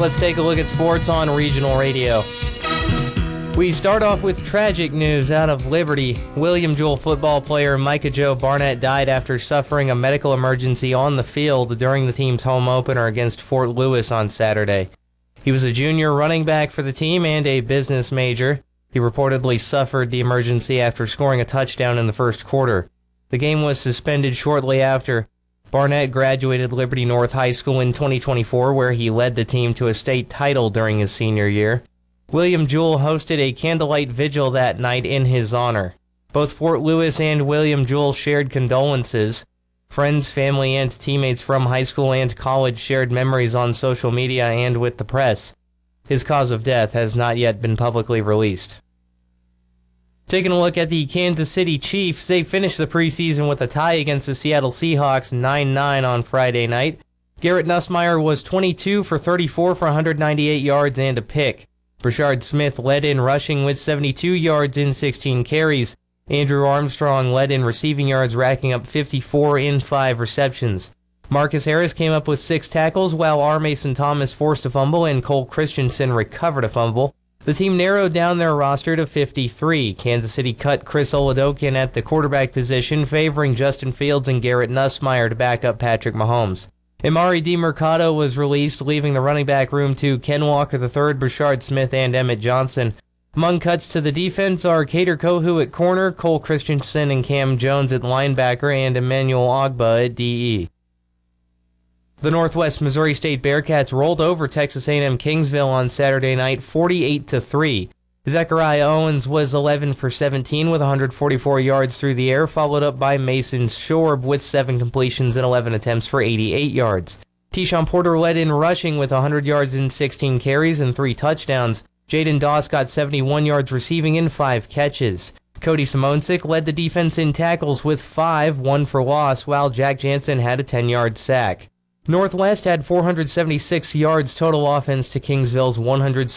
Let's take a look at sports on regional radio. We start off with tragic news out of Liberty. William Jewell football player Micah Joe Barnett died after suffering a medical emergency on the field during the team's home opener against Fort Lewis on Saturday. He was a junior running back for the team and a business major. He reportedly suffered the emergency after scoring a touchdown in the first quarter. The game was suspended shortly after. Barnett graduated Liberty North High School in 2024, where he led the team to a state title during his senior year. William Jewell hosted a candlelight vigil that night in his honor. Both Fort Lewis and William Jewell shared condolences. Friends, family, and teammates from high school and college shared memories on social media and with the press. His cause of death has not yet been publicly released. Taking a look at the Kansas City Chiefs, they finished the preseason with a tie against the Seattle Seahawks 9-9 on Friday night. Garrett Nussmeier was 22 for 34 for 198 yards and a pick. Brashard Smith led in rushing with 72 yards in 16 carries. Andrew Armstrong led in receiving yards, racking up 54 in 5 receptions. Marcus Harris came up with 6 tackles, while R. Mason Thomas forced a fumble and Cole Christensen recovered a fumble. The team narrowed down their roster to 53. Kansas City cut Chris Oladokun at the quarterback position, favoring Justin Fields and Garrett Nussmeier to back up Patrick Mahomes. Emari DeMercado was released, leaving the running back room to Ken Walker III, Brashard Smith, and Emmett Johnson. Among cuts to the defense are Cater Kohu at corner, Cole Christensen and Cam Jones at linebacker, and Emmanuel Ogba at DE. The Northwest Missouri State Bearcats rolled over Texas A&M Kingsville on Saturday night 48-3. Zechariah Owens was 11 for 17 with 144 yards through the air, followed up by Mason Shorb with 7 completions and 11 attempts for 88 yards. Keyshawn Porter led in rushing with 100 yards in 16 carries and 3 touchdowns. Jaden Doss got 71 yards receiving in 5 catches. Cody Simonsik led the defense in tackles with 5, 1 for loss, while Jack Jansen had a 10-yard sack. Northwest had 476 yards total offense to Kingsville's 100.